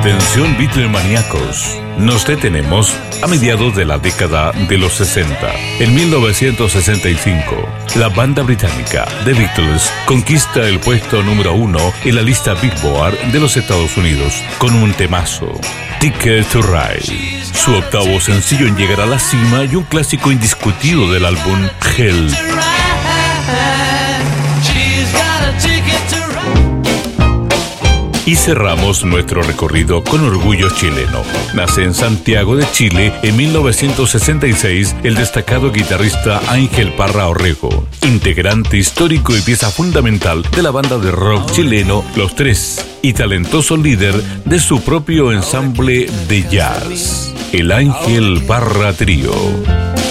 Atención Beatlemaníacos, nos detenemos a mediados de la década de los 60. En 1965, la banda británica The Beatles conquista el puesto número 1 en la lista Billboard de los Estados Unidos con un temazo, Ticket to Ride, su octavo sencillo en llegar a la cima y un clásico indiscutido del álbum Help. Y cerramos nuestro recorrido con orgullo chileno. Nace en Santiago de Chile en 1966 el destacado guitarrista Ángel Parra Orrego, integrante histórico y pieza fundamental de la banda de rock chileno Los Tres, y talentoso líder de su propio ensamble de jazz, el Ángel Parra Trío.